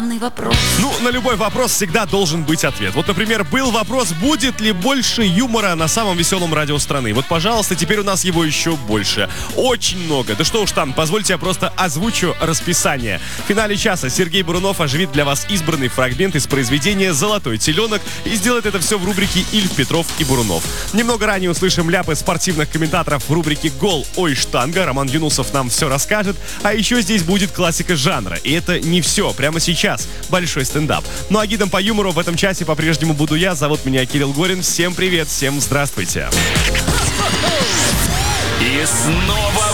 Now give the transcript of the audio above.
Вопрос. Ну, на любой вопрос всегда должен быть ответ. Вот, например, был вопрос, будет ли больше юмора на самом веселом радио страны. Вот, пожалуйста, теперь у нас его еще больше. Очень много. Да что уж там, позвольте я просто озвучу расписание. В финале часа Сергей Бурунов оживит для вас избранный фрагмент из произведения «Золотой теленок» и сделает это все в рубрике «Ильф, Петров и Бурунов». Немного ранее услышим ляпы спортивных комментаторов в рубрике «Гол, ой, штанга». Роман Юнусов нам все расскажет. А еще здесь будет классика жанра. И это не все. Прямо сейчас большой стендап. Ну а гидом по юмору в этом часе по-прежнему буду я. Зовут меня Кирилл Горин. Всем привет, всем здравствуйте. И снова